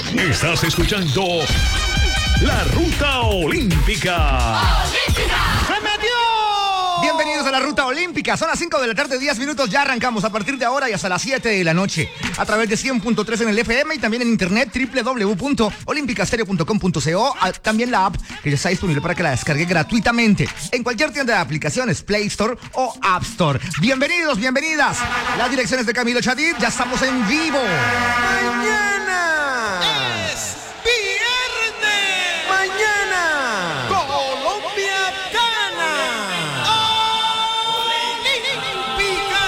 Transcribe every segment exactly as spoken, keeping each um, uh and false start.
Estás escuchando La Ruta Olímpica. ¡Se metió! Bienvenidos a la Ruta Olímpica. Son las cinco de la tarde, diez minutos. Ya arrancamos a partir de ahora y hasta las siete de la noche. A través de cien punto tres en el F M y también en internet doble u doble u doble u punto olímpicastereo punto com punto co. También la app que ya está disponible para que la descargue gratuitamente en cualquier tienda de aplicaciones, Play Store o App Store. Bienvenidos, bienvenidas. Las direcciones de Camilo Chadid. Ya estamos en vivo. Mañana es viernes. Mañana Colombia gana. Olímpica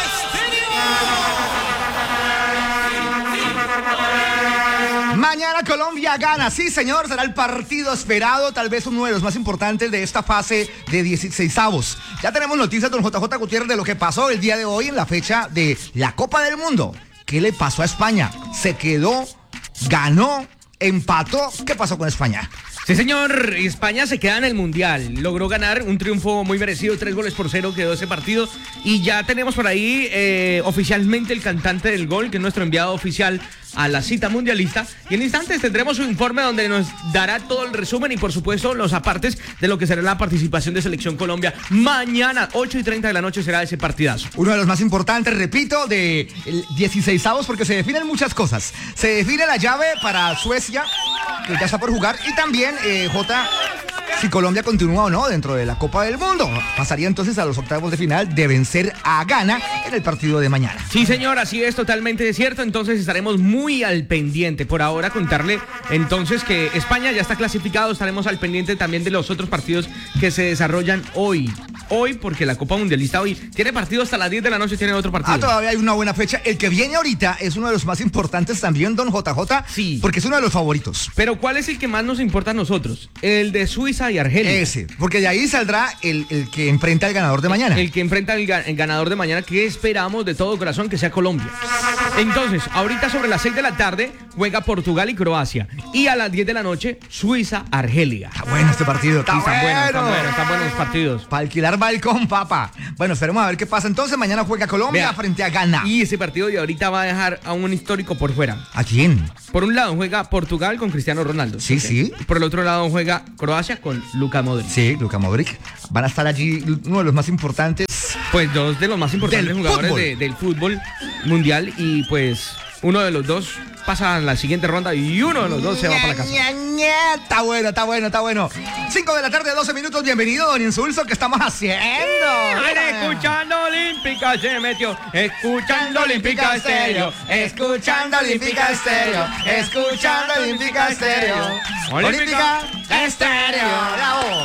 Estéreo. Mañana Colombia gana. Sí, señor, será el partido esperado, tal vez uno de los más importantes de esta fase de dieciseisavos. Ya tenemos noticias, don J J Gutiérrez, de lo que pasó el día de hoy en la fecha de la Copa del Mundo. ¿Qué le pasó a España? ¿Se quedó? ¿Ganó? ¿Empató? ¿Qué pasó con España? Sí, señor, España se queda en el Mundial. Logró ganar un triunfo muy merecido, tres goles por cero quedó ese partido. Y ya tenemos por ahí eh, oficialmente el cantante del gol, que es nuestro enviado oficial a la cita mundialista. Y en instantes tendremos su informe donde nos dará todo el resumen y por supuesto los apartes de lo que será la participación de Selección Colombia. Mañana, ocho y treinta de la noche, será ese partidazo. Uno de los más importantes, repito, de dieciseisavos, porque se definen muchas cosas. Se define la llave para Suecia, que ya está por jugar, y también, eh, J, si Colombia continúa o no dentro de la Copa del Mundo. Pasaría entonces a los octavos de final de vencer a Ghana en el partido de mañana. Sí, señor, así es, totalmente cierto. Entonces estaremos muy al pendiente. Por ahora contarle entonces que España ya está clasificado. Estaremos al pendiente también de los otros partidos que se desarrollan hoy. Hoy, porque la Copa Mundialista hoy tiene partido hasta las diez de la noche, tiene otro partido. Ah, todavía hay una buena fecha. El que viene ahorita es uno de los más importantes también, don J J. Sí. Porque es uno de los favoritos. Pero ¿cuál es el que más nos importa a nosotros? El de Suiza y Argelia. Ese, porque de ahí saldrá el, el que enfrenta al ganador de mañana. El que enfrenta al el ganador de mañana, que esperamos de todo corazón que sea Colombia. Entonces, ahorita sobre las seis de la tarde juega Portugal y Croacia. Y a las diez de la noche, Suiza-Argelia. Está bueno este partido. Está, sí, está bueno. bueno, está bueno, están buenos los partidos. Para alquilar balcón, papá. Bueno, esperemos a ver qué pasa. Entonces, mañana juega Colombia Vea, frente a Ghana. Y ese partido de ahorita va a dejar a un histórico por fuera. ¿A quién? Por un lado juega Portugal con Cristiano Ronaldo. Sí, sí. Por el otro lado juega Croacia con Luka Modric. Sí, Luka Modric. Van a estar allí uno de los más importantes. Pues dos de los más importantes del jugadores fútbol. De, del fútbol mundial. Y pues uno de los dos pasa a la siguiente ronda y uno de los dos se va para la casa. Ña, ña. Está bueno, está bueno, está bueno. cinco de la tarde, doce minutos. Bienvenido, don Insulso. ¿Qué estamos haciendo? Escuchando Olímpica se metió. Escuchando Olímpica Estéreo. Escuchando Olímpica Estéreo. Escuchando Olímpica Estéreo. Olímpica Estéreo. Bravo.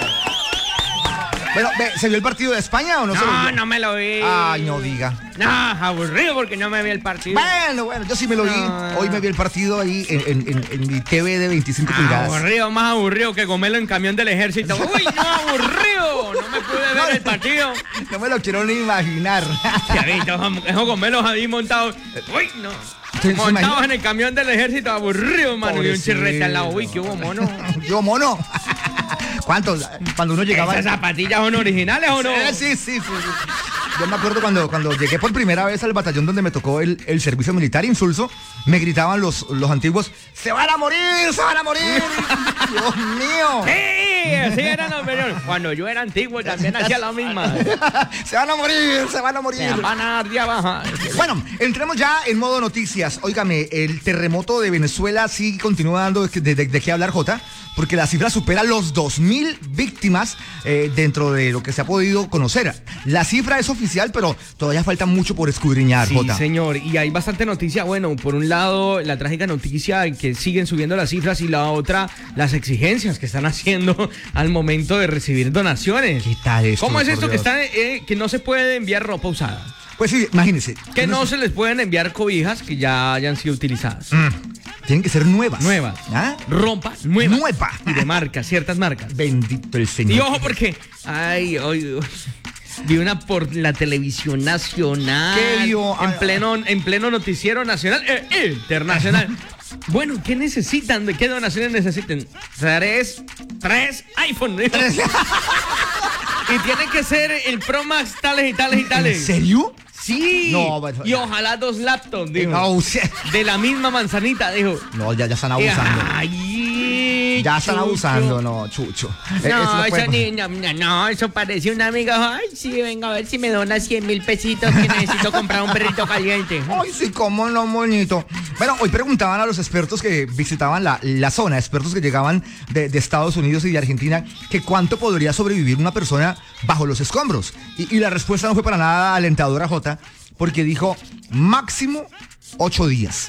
Bueno, ¿se vio el partido de España o no, no se vio? No, no me lo vi. Ay, no diga. No, aburrido porque no me vi el partido. Bueno, bueno, yo sí me lo vi. No. Hoy me vi el partido ahí en, en, en, en mi T V de veinticinco pulgadas. Aburrido, más aburrido que comerlo en camión del ejército. Uy, no, aburrido. No me pude ver el partido. No me lo quiero ni imaginar. Ya visto, eso comerlos ahí montados. Uy, no. Montados en el camión del ejército, aburrido, mano. Y un chirrete al lado. Uy, ¿qué hubo, mono? ¿Qué hubo, mono? ¿Cuántos? Cuando uno llegaba... ¿Esas zapatillas son originales o no? Sí, sí, sí, sí. Yo me acuerdo cuando, cuando llegué por primera vez al batallón donde me tocó el, el servicio militar Insulso, me gritaban los, los antiguos, ¡se van a morir, se van a morir! ¡Dios mío! ¡Sí! Así eran los menores. Cuando yo era antiguo también hacía la misma. ¡Se van a morir, se van a morir! Se van a dar de abajo. Bueno, entremos ya en modo noticias. Óigame, el terremoto de Venezuela sí continúa dando de, de, de, de qué hablar, Jota, porque la cifra supera los dos mil víctimas eh, dentro de lo que se ha podido conocer. La cifra es oficial, pero todavía falta mucho por escudriñar, sí, Jota. Sí, señor, y hay bastante noticia. Bueno, por un lado, la trágica noticia de que siguen subiendo las cifras y la otra, las exigencias que están haciendo al momento de recibir donaciones. ¿Qué tal esto? ¿Cómo es esto Dios? que, está, eh, que no se puede enviar ropa usada? Pues sí, imagínense. Que no se les pueden enviar cobijas que ya hayan sido utilizadas. Mm. Tienen que ser nuevas. Nuevas. ¿Ah? Ropa nueva. Nueva. Y de marcas, ciertas marcas. Bendito el Señor. Y ojo porque, ay, ay, vi una por la televisión nacional. ¿Qué vio? En pleno, en pleno noticiero nacional e internacional. Bueno, ¿qué necesitan? ¿De qué donaciones necesitan? Tres, tres iPhone. Tres. Y tienen que ser el Pro Max tales y tales y tales. ¿En serio? Sí. No, bueno, y ojalá dos laptops, dijo. No, usted- De la misma manzanita, dijo. no, ya, ya están abusando. Ay, Ya están Chucho. abusando, no, Chucho. Eh, No, eso eso fue- ni- no, no, no, eso parece una amiga. Ay, sí, venga a ver si me dona cien mil pesitos que necesito comprar un perrito caliente. Ay, sí, cómo no, bonito. Bueno, hoy preguntaban a los expertos que visitaban la, la zona, expertos que llegaban de, de Estados Unidos y de Argentina, que cuánto podría sobrevivir una persona bajo los escombros. Y, y la respuesta no fue para nada alentadora, Jota, porque dijo máximo ocho días.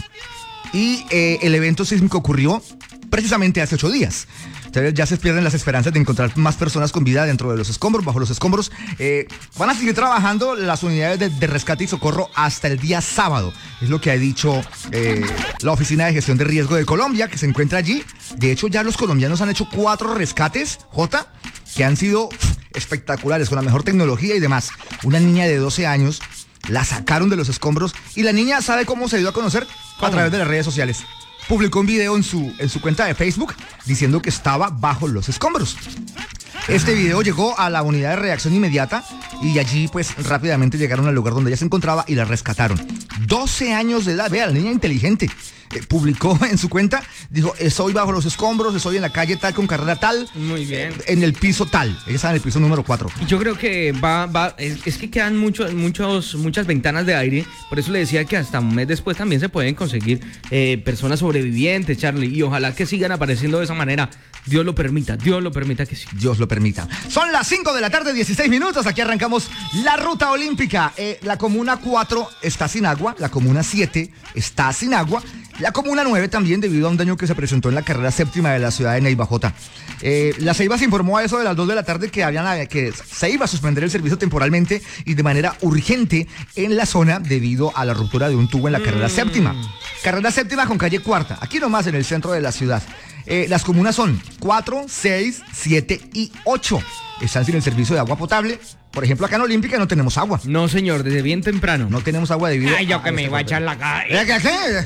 Y eh, el evento sísmico ocurrió precisamente hace ocho días. Entonces ya se pierden las esperanzas de encontrar más personas con vida dentro de los escombros, bajo los escombros. Eh, van a seguir trabajando las unidades de, de rescate y socorro hasta el día sábado. Es lo que ha dicho eh, la Oficina de Gestión de Riesgo de Colombia, que se encuentra allí. De hecho, ya los colombianos han hecho cuatro rescates, Jota, que han sido pff, espectaculares, con la mejor tecnología y demás. Una niña de doce años la sacaron de los escombros y la niña sabe cómo se dio a conocer ¿Cómo? a través de las redes sociales. Publicó un video en su, en su cuenta de Facebook diciendo que estaba bajo los escombros. Este video llegó a la unidad de reacción inmediata y allí pues rápidamente llegaron al lugar donde ella se encontraba y la rescataron. doce años de edad, vea, la niña inteligente. Eh, publicó en su cuenta, dijo, estoy bajo los escombros, estoy en la calle tal, con carrera tal. Muy bien. eh, en el piso tal. Ella está en el piso número cuatro. Y yo creo que va, va, es, es que quedan muchos, muchos, muchas ventanas de aire. Por eso le decía que hasta un mes después también se pueden conseguir eh, personas sobrevivientes, Charlie. Y ojalá que sigan apareciendo de esa manera. Dios lo permita, Dios lo permita que sí. Dios lo permita. Son las cinco de la tarde, dieciséis minutos. Aquí arrancamos la ruta olímpica. Eh, la comuna cuatro está sin agua. La comuna siete está sin agua. La comuna nueve también, debido a un daño que se presentó en la carrera séptima de la ciudad de Neiva, Jota. Eh, la Ceiba se informó a eso de las dos de la tarde que, habían, que se iba a suspender el servicio temporalmente y de manera urgente en la zona debido a la ruptura de un tubo en la carrera séptima. Carrera séptima con calle cuarta, aquí nomás en el centro de la ciudad. Eh, las comunas son cuatro, seis, siete y ocho. Están sin el servicio de agua potable. Por ejemplo, acá en Olímpica no tenemos agua. No, señor, desde bien temprano. No tenemos agua debido Ay, yo que a me este iba a echar problema. la cara. ¿Eh, qué, qué?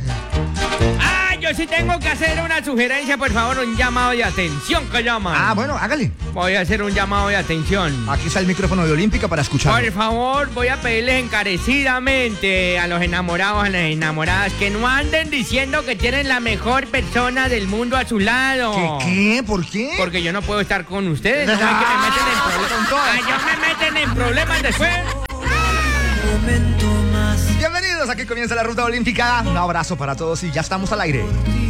Ah, yo sí tengo que hacer una sugerencia, por favor, un llamado de atención que llaman. Ah, bueno, hágale. Voy a hacer un llamado de atención. Aquí está el micrófono de Olímpica para escuchar. Por favor, voy a pedirles encarecidamente a los enamorados, a las enamoradas, que no anden diciendo que tienen la mejor persona del mundo a su lado. ¿Qué, qué? ¿Por qué? Porque yo no puedo estar con ustedes, no es que me meten en con problemas. todo. Ay, yo me meten en problemas después. Bienvenidos, aquí comienza la ruta olímpica. Un abrazo para todos y ya estamos al aire.